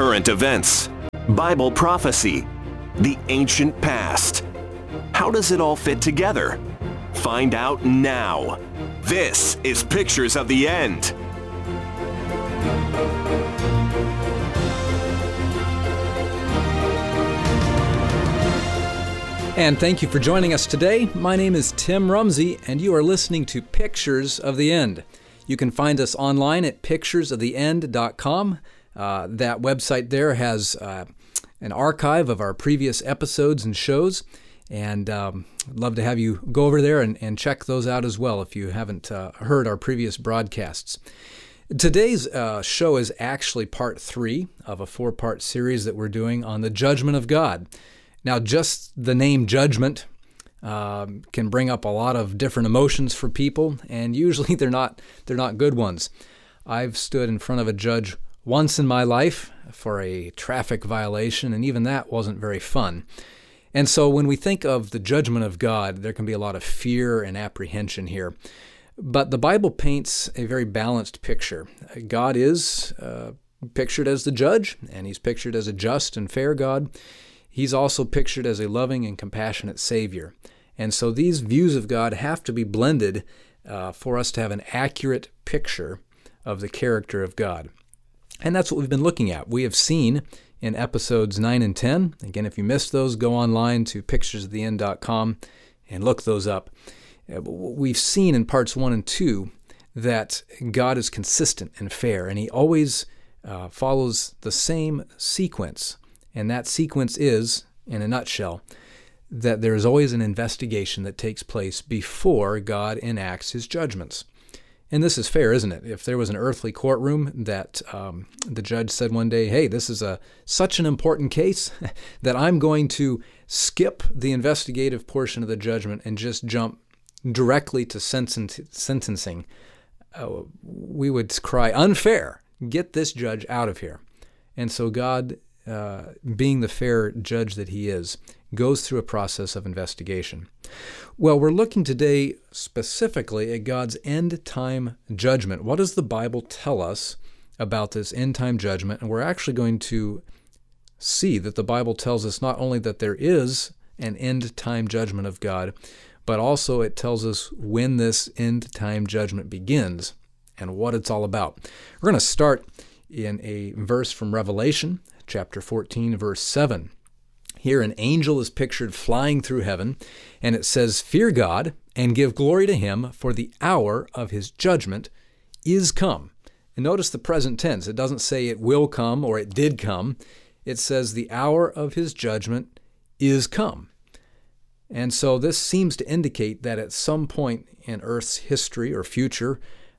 current events, Bible prophecy, the ancient past. How does it all fit together? Find out now. This is Pictures of the End. And thank you for joining us today. My name is Tim Rumsey, and you are listening to Pictures of the End. You can find us online at picturesoftheend.com. That website there has an archive of our previous episodes and shows, and I'd love to have you go over there and check those out as well if you haven't heard our previous broadcasts. Today's show is actually part 3 of a 4-part series that we're doing on the judgment of God. Now, just the name judgment can bring up a lot of different emotions for people, and usually they're not good ones. I've stood in front of a judge once in my life for a traffic violation, and even that wasn't very fun. And so when we think of the judgment of God, there can be a lot of fear and apprehension here. But the Bible paints a very balanced picture. God is pictured as the judge, and he's pictured as a just and fair God. He's also pictured as a loving and compassionate Savior. And so these views of God have to be blended for us to have an accurate picture of the character of God. And that's what we've been looking at. We have seen in episodes 9 and 10, again, if you missed those, go online to picturesoftheend.com and look those up. We've seen in parts 1 and 2 that God is consistent and fair, and he always follows the same sequence. And that sequence is, in a nutshell, that there is always an investigation that takes place before God enacts his judgments. And this is fair, isn't it? If there was an earthly courtroom that the judge said one day, hey, this is such an important case that I'm going to skip the investigative portion of the judgment and just jump directly to sentencing, we would cry, unfair, get this judge out of here. And so God, being the fair judge that he is, goes through a process of investigation. Well, we're looking today specifically at God's end-time judgment. What does the Bible tell us about this end-time judgment? And we're actually going to see that the Bible tells us not only that there is an end-time judgment of God, but also it tells us when this end-time judgment begins and what it's all about. We're going to start in a verse from Revelation, chapter 14, verse 7. Here an angel is pictured flying through heaven, and it says, "Fear God and give glory to him, for the hour of his judgment is come." And notice the present tense. It doesn't say it will come or it did come. It says the hour of his judgment is come. And so this seems to indicate that at some point in Earth's history or future,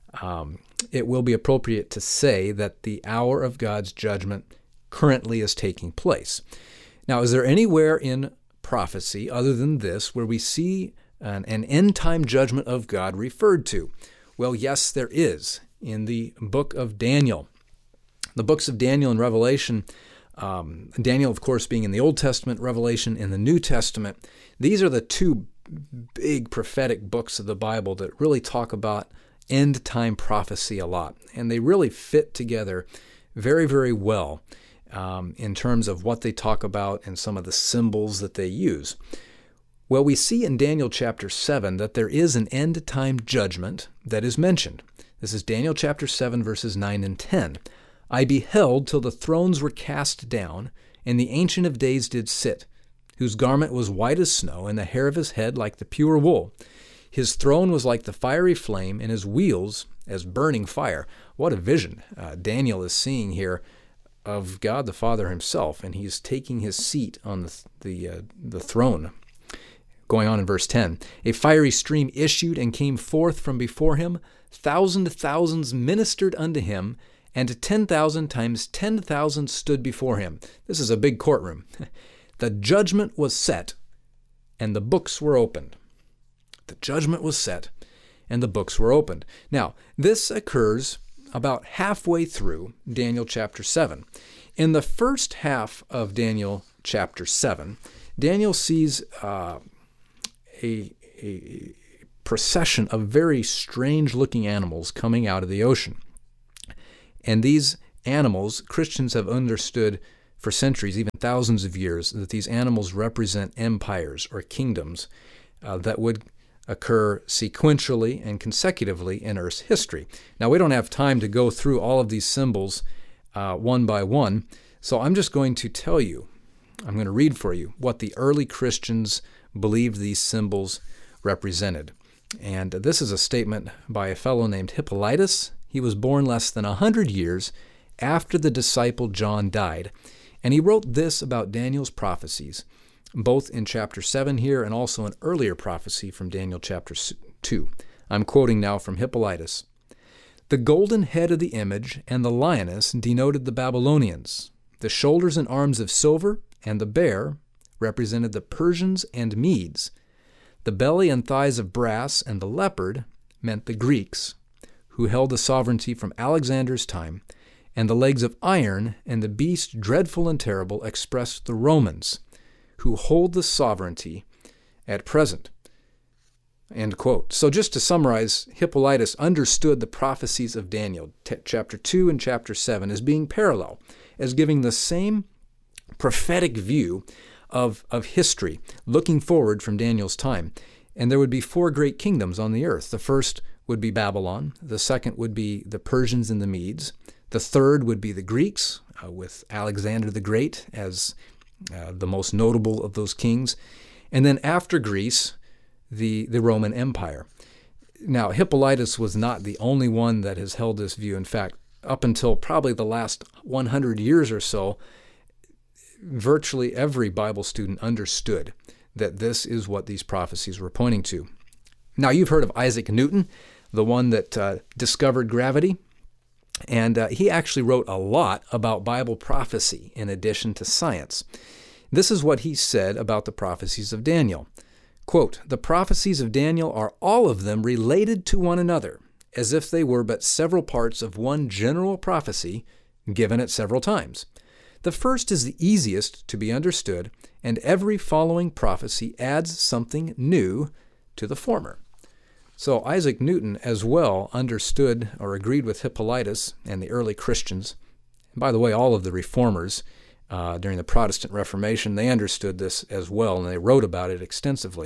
it will be appropriate to say that the hour of God's judgment currently is taking place. Now, is there anywhere in prophecy other than this where we see an end-time judgment of God referred to? Well, yes, there is in the book of Daniel. The books of Daniel and Revelation, Daniel, of course, being in the Old Testament, Revelation in the New Testament, these are the two big prophetic books of the Bible that really talk about end-time prophecy a lot. And they really fit together very, very well in terms of what they talk about and some of the symbols that they use. Well, we see in Daniel chapter 7 that there is an end-time judgment that is mentioned. This is Daniel chapter 7, verses 9 and 10. "I beheld till the thrones were cast down, and the Ancient of Days did sit, whose garment was white as snow, and the hair of his head like the pure wool. His throne was like the fiery flame, and his wheels as burning fire." What a vision Daniel is seeing here of God the Father himself, and he's taking his seat on the throne. Going on in verse 10, "A fiery stream issued and came forth from before him. Thousands ministered unto him, and 10,000 times 10,000 stood before him." This is a big courtroom. "The judgment was set, and the books were opened." The judgment was set, and the books were opened. Now, this occurs about halfway through Daniel chapter 7. In the first half of Daniel chapter 7, Daniel sees a procession of very strange-looking animals coming out of the ocean. And these animals, Christians have understood for centuries, even thousands of years, that these animals represent empires or kingdoms that would occur sequentially and consecutively in Earth's history. Now, we don't have time to go through all of these symbols one by one, so I'm just going to tell you, I'm going to read for you what the early Christians believed these symbols represented. And this is a statement by a fellow named Hippolytus. He was born less than 100 years after the disciple John died. And he wrote this about Daniel's prophecies, both in chapter 7 here and also an earlier prophecy from Daniel chapter 2. I'm quoting now from Hippolytus. The golden head of the image and the lioness denoted the Babylonians. The shoulders and arms of silver and the bear represented the Persians and Medes. The belly and thighs of brass and the leopard meant the Greeks, who held the sovereignty from Alexander's time, and the legs of iron and the beast dreadful and terrible expressed the Romans, who hold the sovereignty at present. End quote. So just to summarize, Hippolytus understood the prophecies of Daniel, chapter 2 and chapter 7, as being parallel, as giving the same prophetic view of history, looking forward from Daniel's time. And there would be 4 great kingdoms on the earth. The first would be Babylon. The second would be the Persians and the Medes. The third would be the Greeks, with Alexander the Great as the most notable of those kings. And then after Greece, the Roman Empire. Now, Hippolytus was not the only one that has held this view. In fact, up until probably the last 100 years or so, virtually every Bible student understood that this is what these prophecies were pointing to. Now, you've heard of Isaac Newton, the one that discovered gravity, and he actually wrote a lot about Bible prophecy in addition to science. This is what he said about the prophecies of Daniel. Quote, "The prophecies of Daniel are all of them related to one another, as if they were but several parts of one general prophecy given at several times. The first is the easiest to be understood, and every following prophecy adds something new to the former." So Isaac Newton as well understood or agreed with Hippolytus and the early Christians. And by the way, all of the reformers during the Protestant Reformation, they understood this as well, and they wrote about it extensively.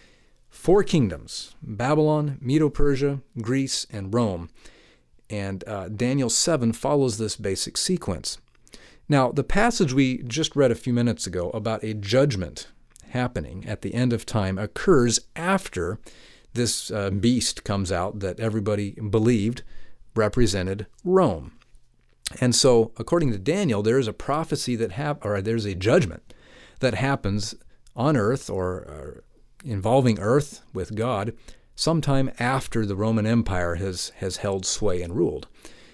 4 kingdoms, Babylon, Medo-Persia, Greece, and Rome. And Daniel 7 follows this basic sequence. Now, the passage we just read a few minutes ago about a judgment happening at the end of time occurs after this beast comes out that everybody believed represented Rome. And so, according to Daniel, there is a prophecy there's a judgment that happens on earth or involving earth with God sometime after the Roman Empire has held sway and ruled.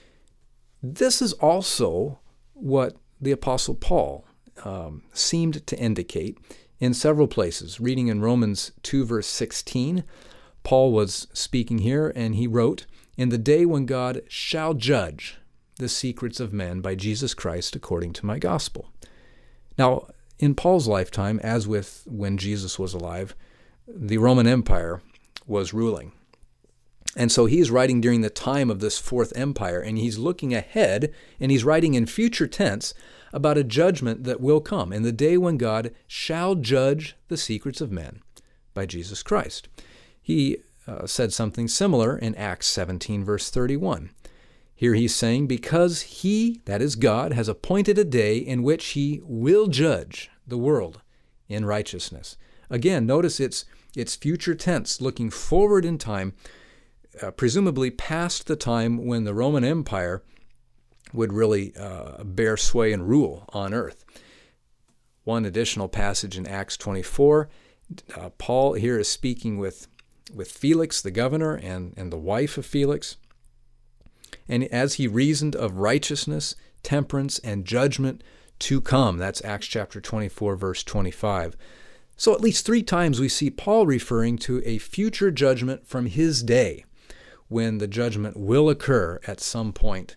This is also what the Apostle Paul seemed to indicate in several places. Reading in Romans 2, verse 16, Paul was speaking here, and he wrote, "In the day when God shall judge the secrets of men by Jesus Christ according to my gospel." Now, in Paul's lifetime, as with when Jesus was alive, the Roman Empire was ruling. And so he's writing during the time of this 4th empire, and he's looking ahead, and he's writing in future tense about a judgment that will come in the day when God shall judge the secrets of men by Jesus Christ. He said something similar in Acts 17, verse 31. Here he's saying, because he, that is God, has appointed a day in which he will judge the world in righteousness. Again, notice it's future tense, looking forward in time, presumably past the time when the Roman Empire would really bear sway and rule on earth. One additional passage in Acts 24, Paul here is speaking with Felix, the governor, and the wife of Felix. And as he reasoned of righteousness, temperance, and judgment to come, that's Acts chapter 24, verse 25. So at least 3 times we see Paul referring to a future judgment from his day, when the judgment will occur at some point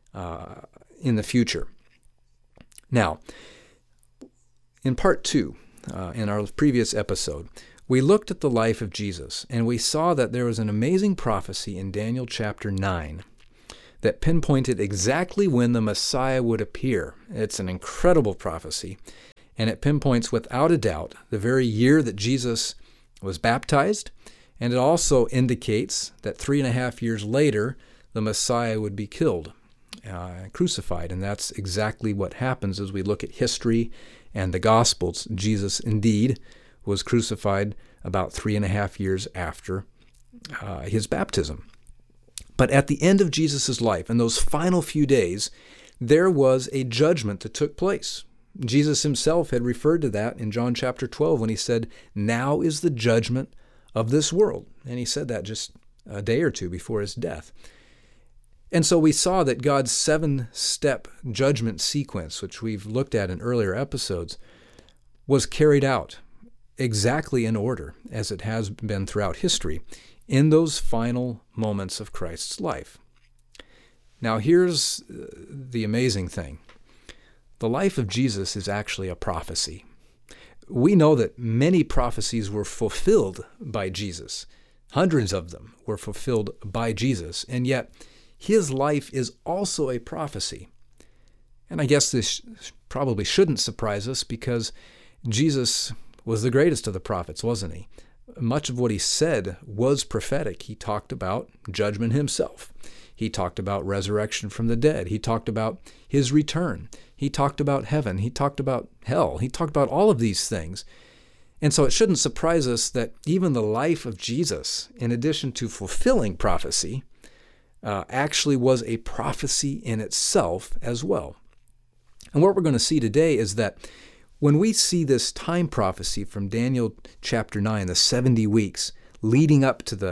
in the future. Now, in part 2, in our previous episode, we looked at the life of Jesus, and we saw that there was an amazing prophecy in Daniel chapter 9 that pinpointed exactly when the Messiah would appear. It's an incredible prophecy, and it pinpoints without a doubt the very year that Jesus was baptized, and it also indicates that 3.5 years later, the Messiah would be killed, crucified, and that's exactly what happens as we look at history and the Gospels. Jesus indeed was crucified about 3.5 years after his baptism. But at the end of Jesus' life, in those final few days, there was a judgment that took place. Jesus himself had referred to that in John chapter 12 when he said, "Now is the judgment of this world." And he said that just a day or two before his death. And so we saw that God's 7-step judgment sequence, which we've looked at in earlier episodes, was carried out exactly in order as it has been throughout history in those final moments of Christ's life. Now here's the amazing thing. The life of Jesus is actually a prophecy. We know that many prophecies were fulfilled by Jesus. Hundreds of them were fulfilled by Jesus, and yet his life is also a prophecy. And I guess this probably shouldn't surprise us because Jesus was the greatest of the prophets, wasn't he? Much of what he said was prophetic. He talked about judgment himself. He talked about resurrection from the dead. He talked about his return. He talked about heaven. He talked about hell. He talked about all of these things. And so it shouldn't surprise us that even the life of Jesus, in addition to fulfilling prophecy, actually was a prophecy in itself as well. And what we're going to see today is that when we see this time prophecy from Daniel chapter 9, the 70 weeks leading up to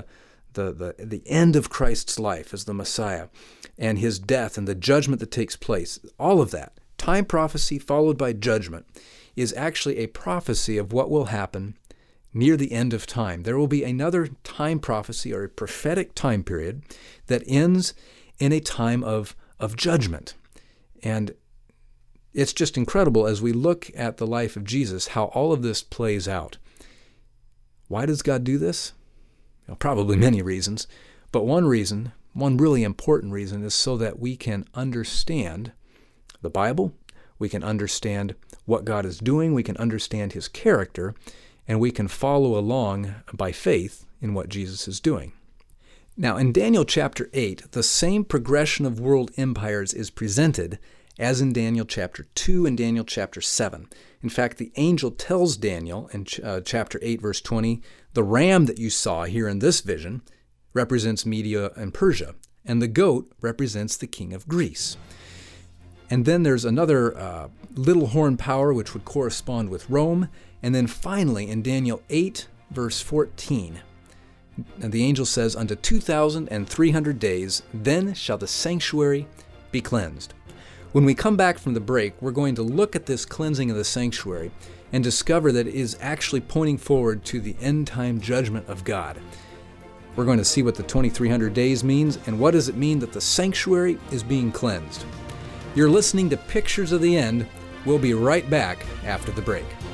the end of Christ's life as the Messiah and his death and the judgment that takes place, all of that, time prophecy followed by judgment, is actually a prophecy of what will happen near the end of time. There will be another time prophecy or a prophetic time period that ends in a time of judgment. And it's just incredible as we look at the life of Jesus, how all of this plays out. Why does God do this? Well, probably many reasons, but one reason, one really important reason, is so that we can understand the Bible, we can understand what God is doing, we can understand his character, and we can follow along by faith in what Jesus is doing. Now, in Daniel chapter 8, the same progression of world empires is presented as in Daniel chapter 2 and Daniel chapter 7. In fact, the angel tells Daniel in chapter 8, verse 20, "The ram that you saw here in this vision represents Media and Persia, and the goat represents the king of Greece." And then there's another little horn power which would correspond with Rome. And then finally, in Daniel 8, verse 14, and the angel says, "Unto 2,300 days, then shall the sanctuary be cleansed." When we come back from the break, we're going to look at this cleansing of the sanctuary and discover that it is actually pointing forward to the end-time judgment of God. We're going to see what the 2,300 days means and what does it mean that the sanctuary is being cleansed. You're listening to Pictures of the End. We'll be right back after the break.